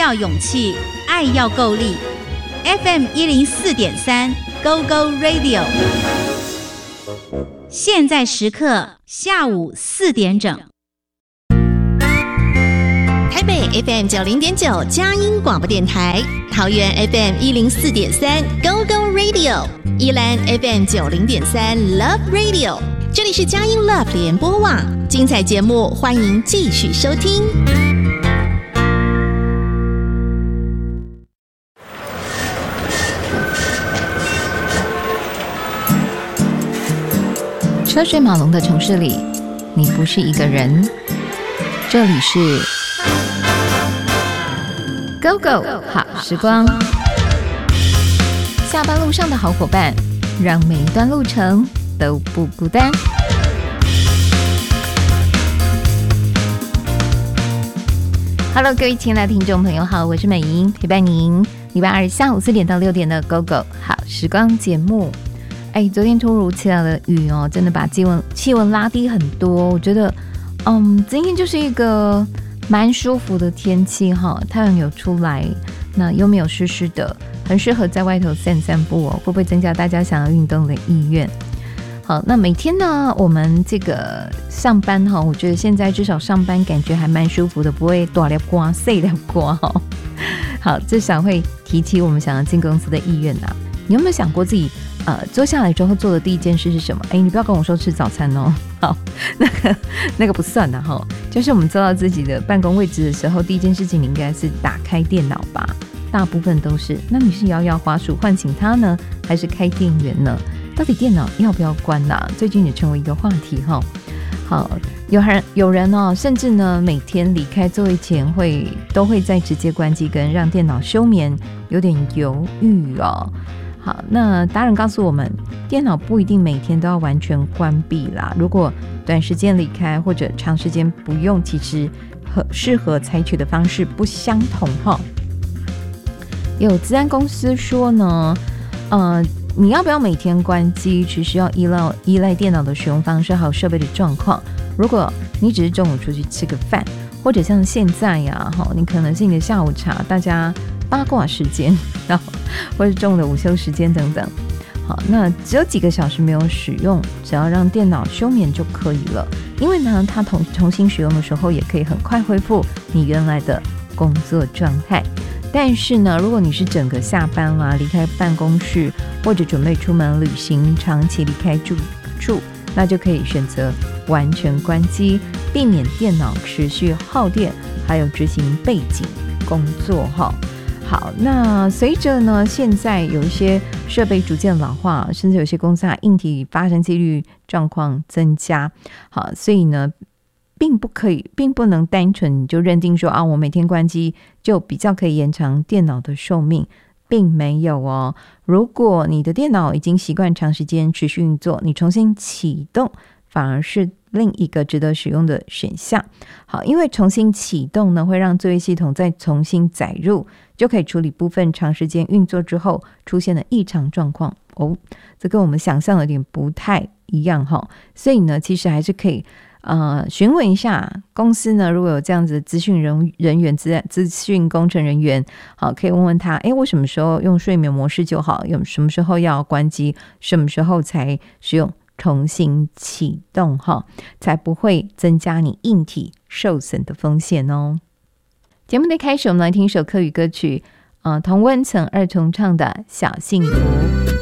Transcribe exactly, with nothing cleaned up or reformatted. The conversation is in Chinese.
要勇气，爱要够力。F M 一零四点三 Go Go Radio， 现在时刻下午四点整。 台北 F M 九零点九佳音广播电台，桃园 F M 一零四点三 Go Go Radio， 宜兰 F M 九零点三 Love Radio。这里是佳音 Love 联播网，精彩节目欢迎继续收听。 车水马龙的城市里，你不是一个人。这里是 Go Go 好时光，下班路上的好伙伴，让每一段路程都不孤单。Hello， 各位亲爱的听众朋友好，我是美英，陪伴您礼拜二下午四点到六点的 Go Go 好时光节目。哎，昨天突如其来的雨哦，真的把气温气温拉低很多。我觉得，嗯，今天就是一个蛮舒服的天气哈，太阳有出来，那又没有湿湿的，很适合在外头散散步哦。会不会增加大家想要运动的意愿？好，那每天呢，我们这个上班哈，我觉得现在至少上班感觉还蛮舒服的，不会大粒瓜、细粒瓜哈。好，至少会提起我们想要进公司的意愿啊。你有没有想过自己？呃，坐下来之后做的第一件事是什么？哎，你不要跟我说吃早餐哦。好，那个那个不算的哈。就是我们坐到自己的办公位置的时候，第一件事情你应该是打开电脑吧？大部分都是。那你是摇摇滑鼠唤醒它呢，还是开电源呢？到底电脑要不要关啊？最近也成为一个话题哈。好，有人有人哦，甚至呢，每天离开座位前会都会再直接关机跟让电脑休眠，有点犹豫哦。好，那达人告诉我们，电脑不一定每天都要完全关闭啦。如果短时间离开或者长时间不用，其实和适合采取的方式不相同哈。有资安公司说呢，呃，你要不要每天关机，其实要依赖依赖电脑的使用方式还有设备的状况。如果你只是中午出去吃个饭，或者像现在呀，哈，你可能是你的下午茶，大家八卦时间，然后或者中午的午休时间等等。好，那只有几个小时没有使用，只要让电脑休眠就可以了。因为呢，它重重新使用的时候，也可以很快恢复你原来的工作状态。但是呢，如果你是整个下班啦、离开办公室，或者准备出门旅行，长期离开住处，那就可以选择完全关机，避免电脑持续耗电，还有执行背景工作哈。好，那随着呢，现在有一些设备逐渐老化，甚至有些公司啊，硬体发生几率状况增加，好，所以呢，并不可以，并不能单纯你就认定说啊，我每天关机就比较可以延长电脑的寿命，并没有哦。如果你的电脑已经习惯长时间持续运作，你重新启动，反而是另一个值得使用的选项。好，因为重新启动呢，会让作业系统再重新载入，就可以处理部分长时间运作之后出现的异常状况。哦，这跟我们想象的有点不太一样哈。所以呢，其实还是可以呃询问一下公司呢，如果有这样子的资讯人人员、资资讯工程人员，好，可以问问他，哎，我什么时候用睡眠模式就好？有什么时候要关机？什么时候才使用？重新启动哈，才不会增加你硬体受损的风险哦。节目的开始，我们来听一首客语歌曲，呃，童文成二重唱的《小幸福》。